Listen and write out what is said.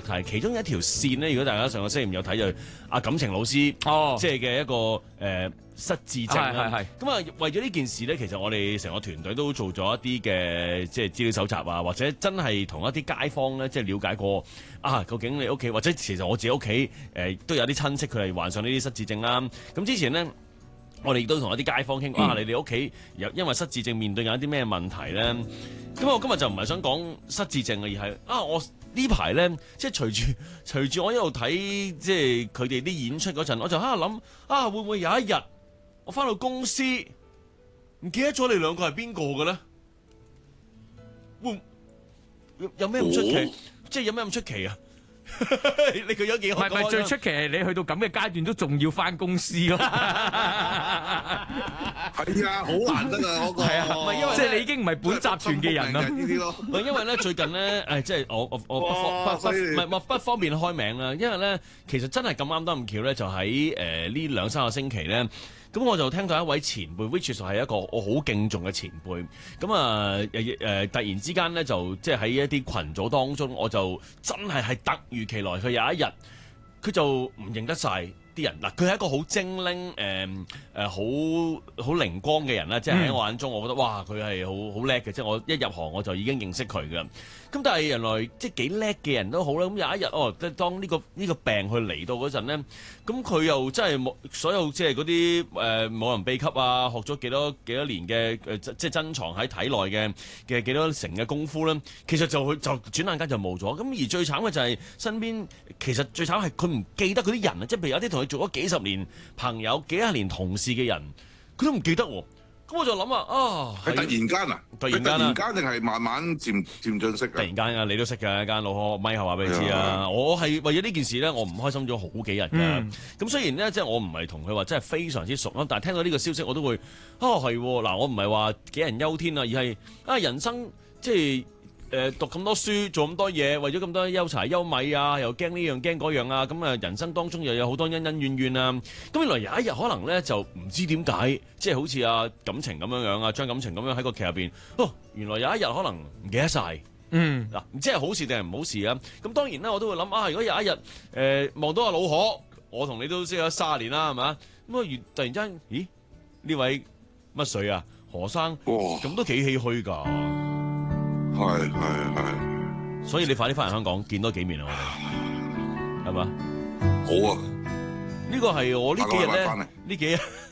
題，其中一條線咧，如果大家上個星期五有睇就感情老師，即係嘅一個失智症啦。咁啊，為咗呢件事咧，其實我哋成個團隊都做咗一啲嘅即係資料搜集啊，或者真係同一啲街坊咧，即係了解過究竟你屋企或者其實我自己屋企都有啲親戚佢係患上呢啲失智症啦。咁之前咧，我哋亦都同一啲街坊傾，你哋屋企因為失智症面對有一啲咩問題咧？咁我今日就唔係想講失智症嘅，而係我呢排咧，即係隨住我一路睇即係佢哋啲演出嗰陣，我就喺度諗會唔會有一日我翻到公司唔記得咗你兩個係邊個嘅咧？有咩唔出奇？即係有咩咁出奇啊？你個樣幾好？ 唔係最出奇係你去到咁嘅階段都仲要翻公司咯。 係啊，好難得啊嗰個。 係啊，唔係因為即係你已經唔係本集團嘅人啦。 呢啲咯。 唔係因為咧最近咧即係我不方便開名啦。因為咧其實真係咁啱得咁巧咧，就喺呢2-3個星期咧。咁我就聽到一位前輩 which 係一個我好敬重嘅前輩。咁突然之間咧就即係喺一啲群組當中，我就真係突如其來，佢有一日佢就唔認得晒啲人。嗱，佢係一個好精靈好靈光嘅人啦，即係喺我眼中，我覺得哇，佢係好叻嘅，即係我一入行我就已經認識佢㗎。咁但係原來即係幾叻嘅人都好啦。咁有一日即係當呢個病佢嚟到嗰陣咧，咁佢又真係冇所有即係嗰啲冇人秘笈啊，學咗幾多年嘅即係珍藏喺體內嘅幾多成嘅功夫咧，其實就轉眼間就冇咗。咁而最慘嘅就係身邊，其實最慘係佢唔記得嗰啲人啊，即係譬如有啲同佢做咗幾十年朋友、幾十年同事嘅人，佢都唔記得喎。咁我就諗係突然間啊？突然間定係慢慢漸進式嘅？ 突然間啊，你都識嘅，間老柯咪後話俾你知啊！我係為咗呢件事咧，我唔開心咗好幾日㗎。咁雖然咧，即係我唔係同佢話真係非常之熟啦，但係聽到呢個消息我都會係嗱，我唔係話杞人憂天啊，而係人生即係。讀咁多書，做咁多嘢，為咗咁多憂柴憂米啊，又驚呢樣驚嗰樣啊，咁人生當中又有好多恩恩怨怨啊。咁原來有一日可能咧就唔知點解，即係好似感情咁樣啊，張感情咁樣喺個劇入邊，原來有一日可能唔記得晒。嗱，唔知係好事定係唔好事啊？咁當然咧，我都會諗如果有一日望到阿老何，我同你都識咗30年啦，係嘛？咁突然間，咦？呢位乜水啊？何生，咁都幾唏噓㗎。 係， 所以你快啲翻嚟香港見多幾面啊！我哋係嘛？ 好啊！ 呢個係我呢幾日咧，呢幾日。